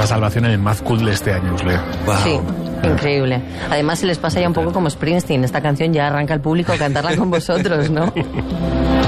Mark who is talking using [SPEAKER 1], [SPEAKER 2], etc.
[SPEAKER 1] salvación en el Mad Cool de este año, Leo.
[SPEAKER 2] Wow.
[SPEAKER 3] Sí, increíble. Además se les pasa ya un poco como Springsteen. Esta canción ya arranca el público a cantarla con vosotros, ¿no?